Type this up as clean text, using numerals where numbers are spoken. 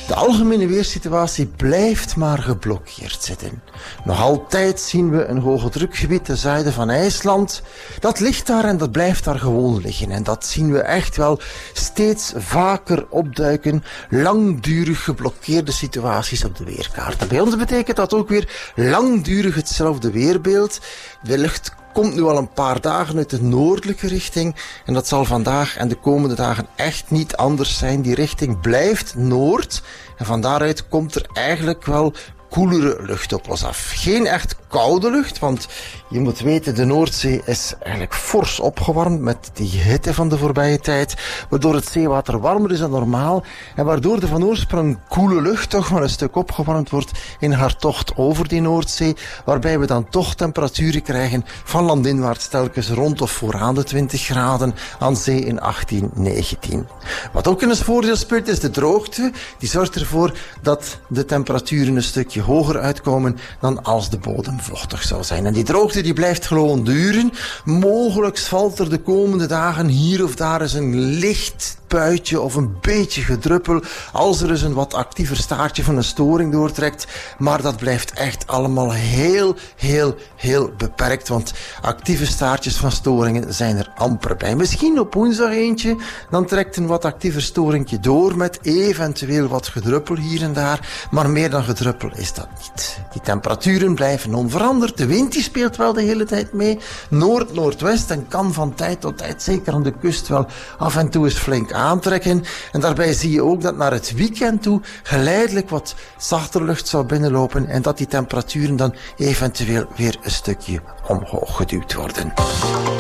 De algemene weersituatie blijft maar geblokkeerd zitten. Nog altijd zien we een hoge drukgebied ten zuiden van IJsland. Dat ligt daar en dat blijft daar gewoon liggen. En dat zien we echt wel steeds vaker opduiken. Langdurig geblokkeerde situaties op de weerkaart. En bij ons betekent dat ook weer langdurig hetzelfde weerbeeld. De lucht komt nu al een paar dagen uit de noordelijke richting en dat zal vandaag en de komende dagen echt niet anders zijn. Die richting blijft noord en van daaruit komt er eigenlijk wel koelere lucht op ons af. Geen echt koude lucht, want je moet weten, de Noordzee is eigenlijk fors opgewarmd met die hitte van de voorbije tijd, waardoor het zeewater warmer is dan normaal en waardoor de van oorsprong koele lucht toch maar een stuk opgewarmd wordt in haar tocht over die Noordzee, waarbij we dan toch temperaturen krijgen van landinwaarts telkens rond of vooraan de 20 graden, aan zee in 18, 19. Wat ook in het voordeel speelt is de droogte. Die zorgt ervoor dat de temperaturen een stukje hoger uitkomen dan als de bodem vochtig zou zijn. En die droogte die blijft gewoon duren. Mogelijk valt er de komende dagen hier of daar eens een licht puitje of een beetje gedruppel als er eens een wat actiever staartje van een storing doortrekt. Maar dat blijft echt allemaal heel beperkt, want actieve staartjes van storingen zijn er amper bij. Misschien op woensdag eentje, dan trekt een wat actiever storingje door met eventueel wat gedruppel hier en daar, maar meer dan gedruppel is dat niet. Die temperaturen blijven onveranderd. De wind die speelt wel de hele tijd mee. Noord-noordwest en kan van tijd tot tijd, zeker aan de kust, wel af en toe eens flink aantrekken. En daarbij zie je ook dat naar het weekend toe geleidelijk wat zachter lucht zou binnenlopen en dat die temperaturen dan eventueel weer een stukje omhoog geduwd worden.